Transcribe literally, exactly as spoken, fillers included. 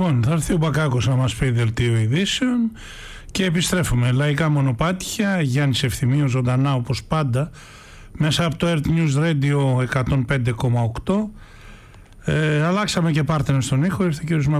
Λοιπόν, θα έρθει ο Μπακάκος να μας πει δελτίο ειδήσεων και επιστρέφουμε. Λαϊκά μονοπάτια, Γιάννης Ευθυμίου ζωντανά όπως πάντα, μέσα από το Earth News Radio εκατόν πέντε κόμμα οκτώ. Ε, αλλάξαμε και partner στον ήχο, ήρθε ο κ.